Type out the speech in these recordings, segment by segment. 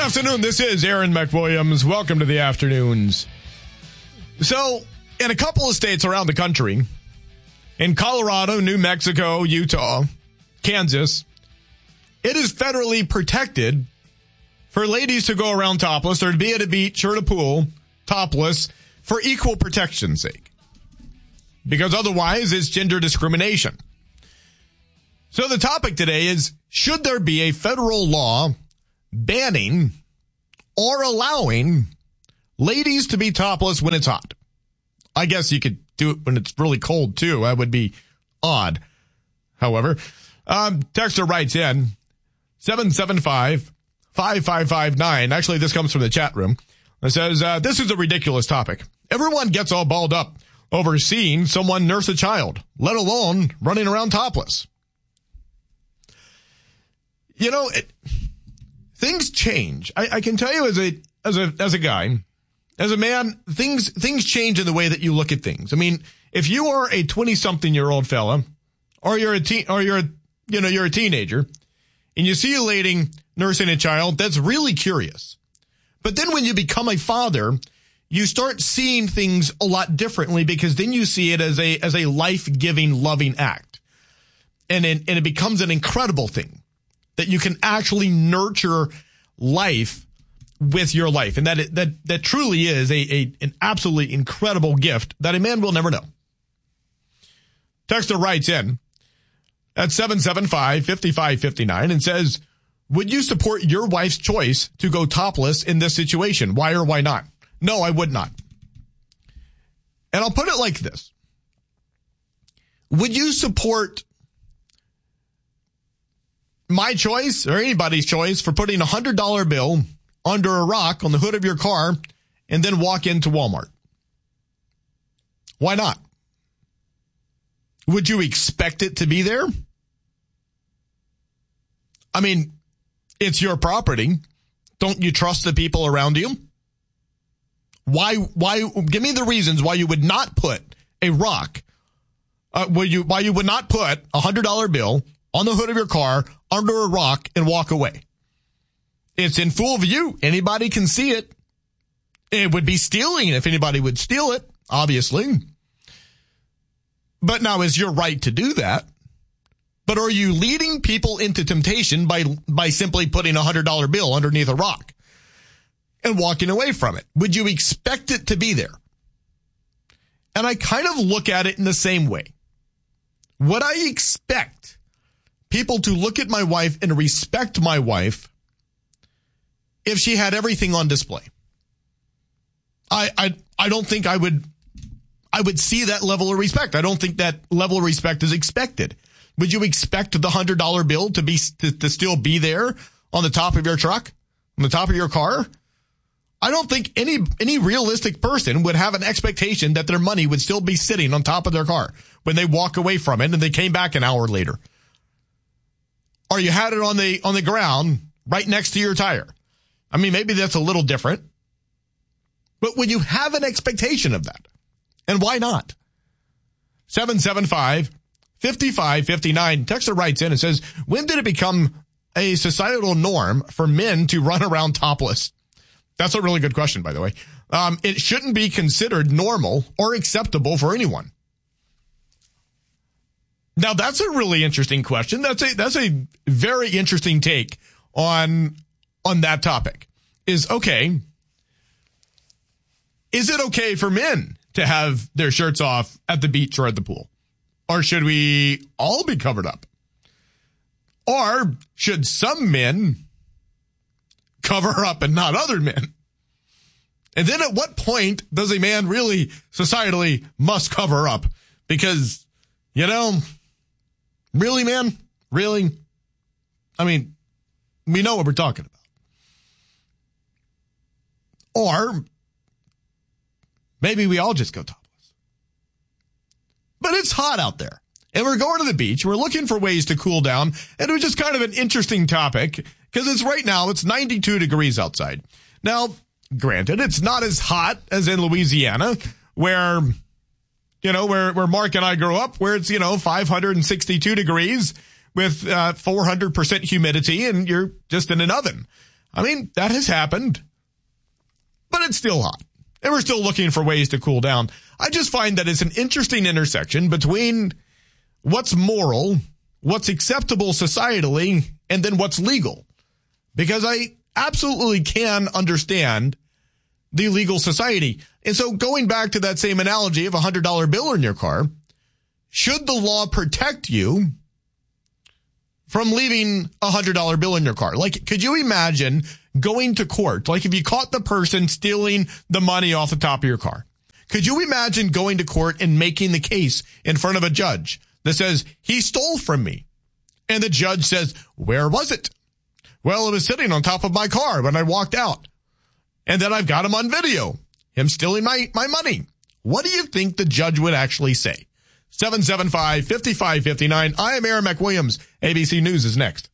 afternoon. This is Aaron McWilliams. Welcome to the afternoons. So, in a couple of states around the country, in Colorado, New Mexico, Utah, Kansas, it is federally protected for ladies to go around topless or to be at a beach or at a pool topless for equal protection's sake. Because otherwise, it's gender discrimination. So the topic today is, should there be a federal law banning or allowing ladies to be topless when it's hot? I guess you could do it when it's really cold, too. That would be odd. However, texter writes in 775-5559. Actually, this comes from the chat room. It says, this is a ridiculous topic. Everyone gets all balled up over seeing someone nurse a child, let alone running around topless. You know, things change. I can tell you as a guy, as a man, things change in the way that you look at things. I mean, if you are a 20-something-year-old fella, or you're a teenager, and you see a lady nursing a child, that's really curious. But then when you become a father, you start seeing things a lot differently, because then you see it as a life-giving, loving act, and it becomes an incredible thing that you can actually nurture life with your life. And that truly is an absolutely incredible gift that a man will never know. Texter writes in at 775-5559 and says, would you support your wife's choice to go topless in this situation? Why or why not? No, I would not. And I'll put it like this. Would you support my choice or anybody's choice for putting a $100 bill under a rock on the hood of your car and then walk into Walmart? Why not? Would you expect it to be there? I mean, it's your property. Don't you trust the people around you? Why, give me the reasons why you would not put a rock, why you would not put a $100 bill on the hood of your car under a rock and walk away. It's in full view. Anybody can see it. It would be stealing if anybody would steal it, obviously. But now, is your right to do that? But are you leading people into temptation by simply putting a $100 bill underneath a rock and walking away from it? Would you expect it to be there? And I kind of look at it in the same way. Would I expect people to look at my wife and respect my wife if she had everything on display? I don't think I would see that level of respect. I don't think that level of respect is expected. Would you expect the $100 bill to still be there on the top of your truck, on the top of your car? I don't think any realistic person would have an expectation that their money would still be sitting on top of their car when they walk away from it and they came back an hour later. Or you had it on the ground right next to your tire. I mean, maybe that's a little different. But would you have an expectation of that? And why not? 775-5559. Texter writes in and says, when did it become a societal norm for men to run around topless? That's a really good question, by the way. It shouldn't be considered normal or acceptable for anyone. Now, that's a really interesting question. That's a very interesting take on that topic. Is it okay for men to have their shirts off at the beach or at the pool? Or should we all be covered up? Or should some men cover up and not other men? And then at what point does a man really societally must cover up? Because, really, man? Really? I mean, we know what we're talking about. Or maybe we all just go topless. But it's hot out there. And we're going to the beach. We're looking for ways to cool down. And it was just kind of an interesting topic because it's 92 degrees outside. Now, granted, it's not as hot as in Louisiana where Mark and I grew up, where it's, 562 degrees with 400% humidity and you're just in an oven. I mean, that has happened, but it's still hot. And we're still looking for ways to cool down. I just find that it's an interesting intersection between what's moral, what's acceptable societally, and then what's legal. Because I absolutely can understand the legal society. And so going back to that same analogy of a $100 bill in your car, should the law protect you from leaving a $100 bill in your car? Like, could you imagine going to court? Like, if you caught the person stealing the money off the top of your car, could you imagine going to court and making the case in front of a judge that says, he stole from me? And the judge says, where was it? Well, it was sitting on top of my car when I walked out. And then I've got him on video, him stealing my money. What do you think the judge would actually say? 775-5559. I am Aaron McWilliams. ABC News is next.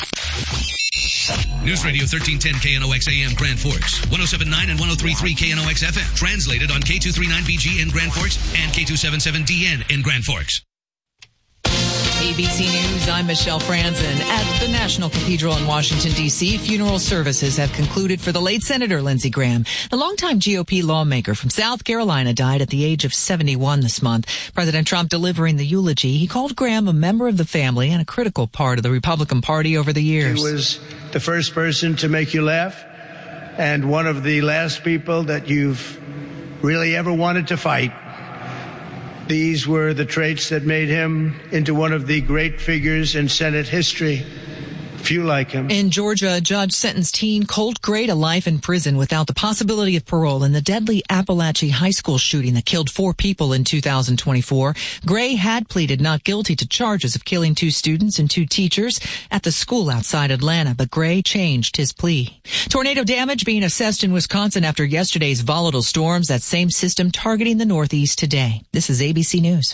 News Radio 1310 KNOX AM Grand Forks, 107.9 and 103.3 KNOX FM. Translated on K239BG in Grand Forks and K277DN in Grand Forks. ABC News, I'm Michelle Franzen. At the National Cathedral in Washington, D.C., funeral services have concluded for the late Senator Lindsey Graham. The longtime GOP lawmaker from South Carolina died at the age of 71 this month. President Trump delivering the eulogy. He called Graham a member of the family and a critical part of the Republican Party over the years. He was the first person to make you laugh and one of the last people that you've really ever wanted to fight. These were the traits that made him into one of the great figures in Senate history. Few like him. In Georgia, a judge sentenced teen Colt Gray to life in prison without the possibility of parole in the deadly Appalachia High School shooting that killed 4 people in 2024. Gray had pleaded not guilty to charges of killing 2 students and 2 teachers at the school outside Atlanta, but Gray changed his plea. Tornado damage being assessed in Wisconsin after yesterday's volatile storms. That same system targeting the Northeast today. This is ABC News.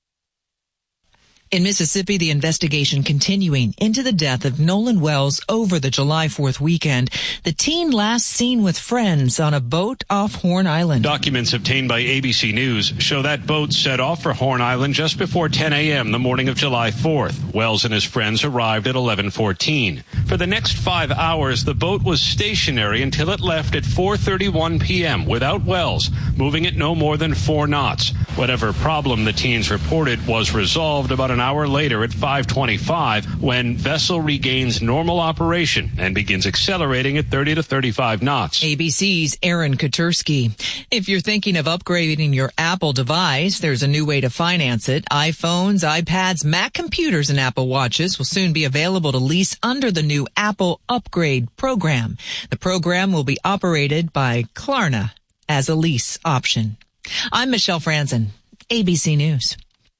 In Mississippi, the investigation continuing into the death of Nolan Wells over the July 4th weekend. The teen last seen with friends on a boat off Horn Island. Documents obtained by ABC News show that boat set off for Horn Island just before 10 a.m. the morning of July 4th. Wells and his friends arrived at 11:14. For the next 5 hours, the boat was stationary until it left at 4:31 p.m. without Wells, moving at no more than 4 knots. Whatever problem the teens reported was resolved about an hour later at 5:25 when vessel regains normal operation and begins accelerating at 30 to 35 knots. ABC's Aaron Katursky. If you're thinking of upgrading your Apple device, there's a new way to finance it. iPhones, iPads, Mac computers, and Apple Watches will soon be available to lease under the new Apple Upgrade program. The program will be operated by Klarna as a lease option. I'm Michelle Franzen, ABC News.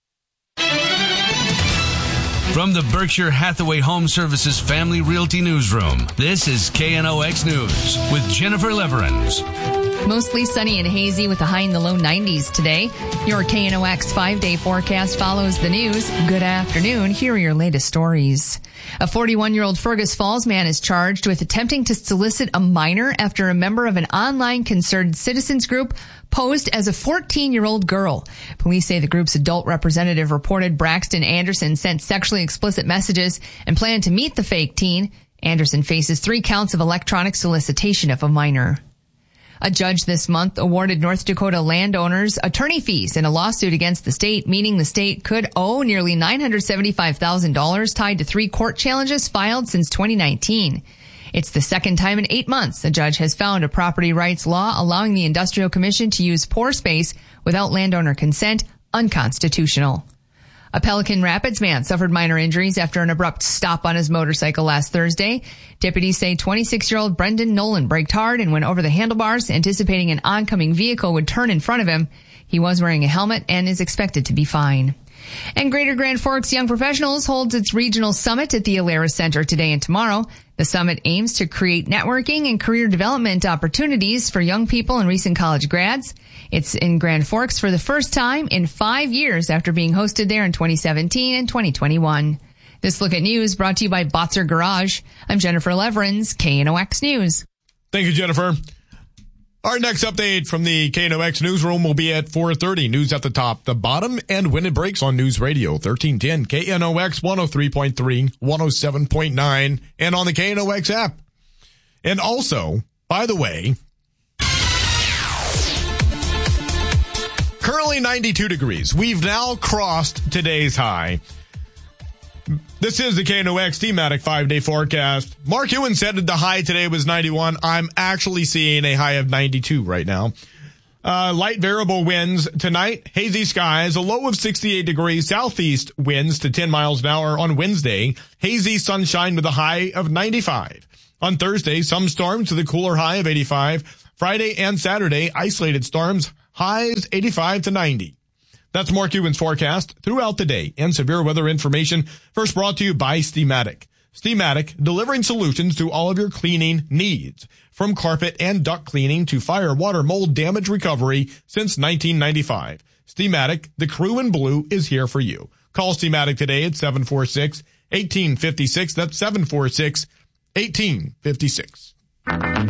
From the Berkshire Hathaway Home Services Family Realty Newsroom, this is KNOX News with Jennifer Leverins. Mostly sunny and hazy with a high in the low 90s today. Your KNOX 5-day forecast follows the news. Good afternoon. Here are your latest stories. A 41-year-old Fergus Falls man is charged with attempting to solicit a minor after a member of an online concerned citizens group posed as a 14-year-old girl. Police say the group's adult representative reported Braxton Anderson sent sexually explicit messages and planned to meet the fake teen. Anderson faces 3 counts of electronic solicitation of a minor. A judge this month awarded North Dakota landowners attorney fees in a lawsuit against the state, meaning the state could owe nearly $975,000 tied to 3 court challenges filed since 2019. It's the second time in 8 months a judge has found a property rights law allowing the Industrial Commission to use pore space without landowner consent unconstitutional. A Pelican Rapids man suffered minor injuries after an abrupt stop on his motorcycle last Thursday. Deputies say 26-year-old Brendan Nolan braked hard and went over the handlebars, anticipating an oncoming vehicle would turn in front of him. He was wearing a helmet and is expected to be fine. And Greater Grand Forks Young Professionals holds its regional summit at the Alerus Center today and tomorrow. The summit aims to create networking and career development opportunities for young people and recent college grads. It's in Grand Forks for the first time in 5 years after being hosted there in 2017 and 2021. This Look at News brought to you by Botzer Garage. I'm Jennifer Leverins, KNOX News. Thank you, Jennifer. Our next update from the KNOX newsroom will be at 4:30. News at the top, the bottom, and when it breaks on News Radio 1310, KNOX 103.3, 107.9, and on the KNOX app. And also, by the way, currently 92 degrees. We've now crossed today's high. This is the KNOX Thematic 5-day forecast. Mark Ewan said that the high today was 91. I'm actually seeing a high of 92 right now. Light variable winds tonight, hazy skies, a low of 68 degrees, southeast winds to 10 miles an hour on Wednesday, hazy sunshine with a high of 95. On Thursday, some storms with a cooler high of 85. Friday and Saturday, isolated storms, highs 85 to 90. That's Mark Ewan's forecast throughout the day and severe weather information. First brought to you by Steamatic. Steamatic, delivering solutions to all of your cleaning needs. From carpet and duct cleaning to fire, water, mold, damage recovery since 1995. Steamatic, the crew in blue, is here for you. Call Steamatic today at 746-1856. That's 746-1856.